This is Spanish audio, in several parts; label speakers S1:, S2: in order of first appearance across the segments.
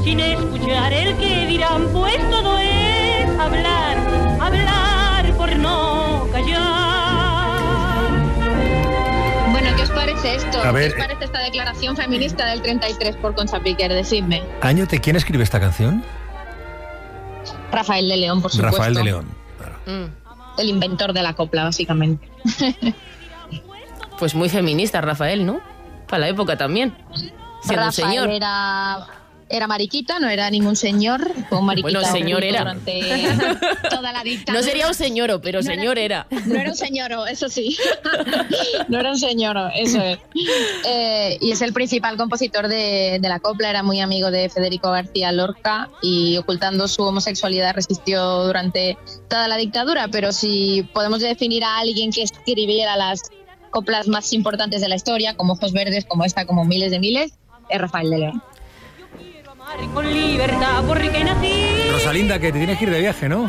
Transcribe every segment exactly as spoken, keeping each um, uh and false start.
S1: sin escuchar el que dirán, pues todo es hablar, hablar por no callar.
S2: Bueno, ¿qué os parece esto?
S3: A ver,
S2: ¿Qué os parece esta declaración feminista del treinta y tres por Concha Piquer? Decidme.
S3: Año, ¿quién escribe esta canción?
S2: Rafael de León, por supuesto.
S3: Rafael de León.
S4: Claro. Mm.
S2: El inventor de la copla, básicamente.
S4: Pues muy feminista, Rafael, ¿no? Para la época también. Siendo
S2: Rafael
S4: señor.
S2: Era, era mariquita, no era ningún señor. Fue un mariquita
S4: Bueno, señor era.
S2: durante toda la dictadura.
S4: No sería un señoro, pero
S2: no
S4: señor
S2: era,
S4: era.
S2: No era un señoro, eso sí. No era un señoro, eso es. Eh, y es el principal compositor de, de la copla, era muy amigo de Federico García Lorca y ocultando su homosexualidad resistió durante toda la dictadura, pero si podemos definir a alguien que escribiera las coplas más importantes de la historia, como Ojos Verdes, como esta, como miles de miles, es Rafael de León.
S1: Con libertad porque nací.
S3: Rosalinda, que te tienes que ir de viaje, ¿no?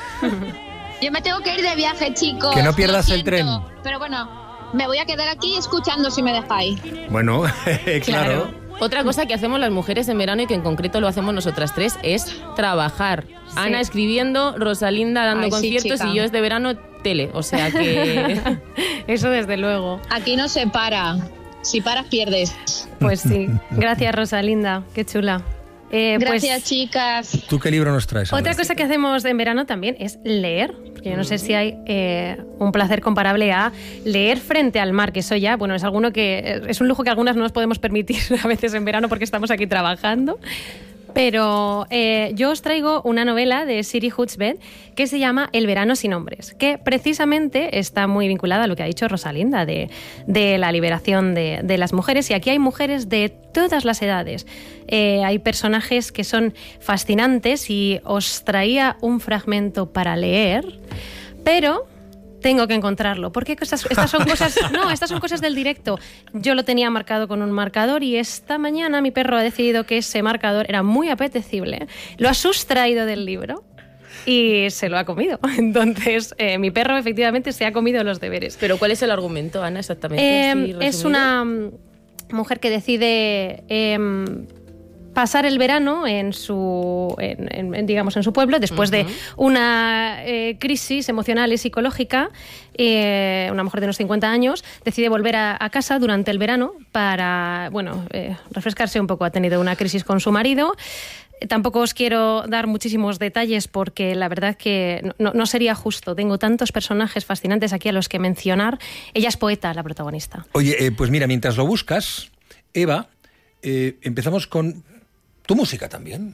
S2: Yo me tengo que ir de viaje, chicos.
S3: Que no pierdas
S2: lo
S3: el tren.
S2: Pero bueno, me voy a quedar aquí escuchando si me dejáis.
S3: Bueno, claro.
S4: Claro. Otra cosa que hacemos las mujeres en verano y que en concreto lo hacemos nosotras tres es trabajar. Sí. Ana escribiendo, Rosalinda dando
S2: Ay,
S4: conciertos
S2: sí,
S4: y yo desde verano tele. O sea que eso desde luego.
S2: Aquí no se para. Si paras, pierdes.
S5: Pues sí. Gracias, Rosalinda. Qué chula. Eh,
S2: Gracias,
S5: pues,
S2: chicas.
S3: ¿Tú qué libro nos traes?
S5: Otra cosa que hacemos en verano también es leer, porque yo no sé si hay eh, un placer comparable a leer frente al mar, que eso ya, bueno, es alguno que es un lujo que algunas no nos podemos permitir a veces en verano porque estamos aquí trabajando. Pero eh, yo os traigo una novela de Siri Hutchbed que se llama El verano sin hombres, que precisamente está muy vinculada a lo que ha dicho Rosalinda de, de la liberación de, de las mujeres. Y aquí hay mujeres de todas las edades. Eh, hay personajes que son fascinantes y os traía un fragmento para leer, pero tengo que encontrarlo, porque estas, estas son cosas, no, estas son cosas del directo. Yo lo tenía marcado con un marcador y esta mañana mi perro ha decidido que ese marcador era muy apetecible. Lo ha sustraído del libro y se lo ha comido. Entonces, eh, mi perro efectivamente se ha comido los deberes.
S4: Pero ¿cuál es el argumento, Ana, exactamente?
S5: Eh, es una mujer que decide eh, pasar el verano en su, en, en, digamos, en su pueblo, después uh-huh. de una eh, crisis emocional y psicológica. Eh, una mujer de unos cincuenta años decide volver a, a casa durante el verano para, bueno, eh, refrescarse un poco. Ha tenido una crisis con su marido. Tampoco os quiero dar muchísimos detalles porque la verdad que no, no sería justo. Tengo tantos personajes fascinantes aquí a los que mencionar. Ella es poeta, la protagonista.
S3: Oye, eh, pues mira, mientras lo buscas, Eva, eh, empezamos con tu música también.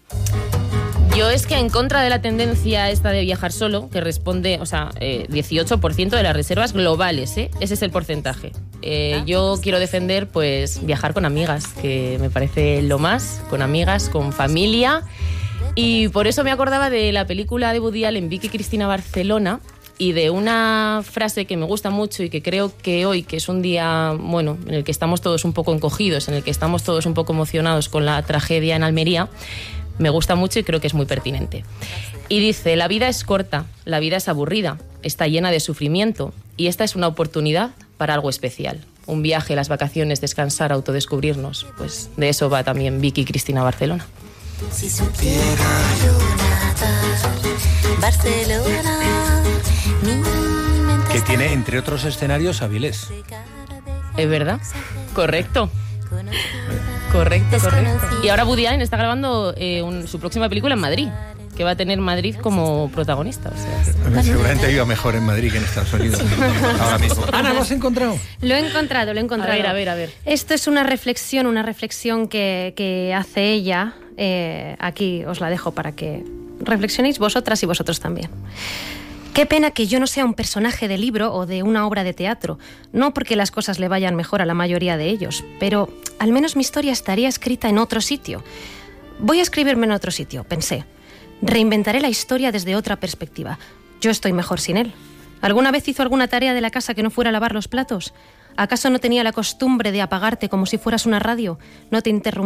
S4: Yo es que en contra de la tendencia esta de viajar solo, que responde, o sea, eh, dieciocho por ciento de las reservas globales, ¿eh? Ese es el porcentaje. Eh, ah, yo quiero defender, pues, viajar con amigas, que me parece lo más, con amigas, con familia. Y por eso me acordaba de la película de Woody Allen, Vicky Cristina Barcelona, y de una frase que me gusta mucho y que creo que hoy, que es un día, bueno, en el que estamos todos un poco encogidos, en el que estamos todos un poco emocionados con la tragedia en Almería, me gusta mucho y creo que es muy pertinente. Y dice, la vida es corta, la vida es aburrida, está llena de sufrimiento y esta es una oportunidad para algo especial. Un viaje, las vacaciones, descansar, autodescubrirnos. Pues de eso va también Vicky Cristina Barcelona.
S6: Si supiera yo nadar, Barcelona,
S3: que tiene, entre otros escenarios, Avilés.
S4: ¿Es verdad? Correcto. Correcto, correcto. Y ahora Woody Allen está grabando eh, un, su próxima película en Madrid, que va a tener Madrid como protagonista. O sea, que...
S3: Seguramente iba mejor en Madrid que en Estados Unidos. Ahora mismo. Ana, ¿lo has encontrado?
S5: Lo he encontrado, lo he encontrado.
S4: A ver, a ver, a ver.
S5: Esto es una reflexión, una reflexión que, que hace ella. Eh, aquí os la dejo para que reflexionéis vosotras y vosotros también. Qué pena que yo no sea un personaje de libro o de una obra de teatro, no porque las cosas le vayan mejor a la mayoría de ellos, pero al menos mi historia estaría escrita en otro sitio. Voy a escribirme en otro sitio, pensé. Reinventaré la historia desde otra perspectiva. Yo estoy mejor sin él. ¿Alguna vez hizo alguna tarea de la casa que no fuera lavar los platos? ¿Acaso no tenía la costumbre de apagarte como si fueras una radio? ¿No te interrumpía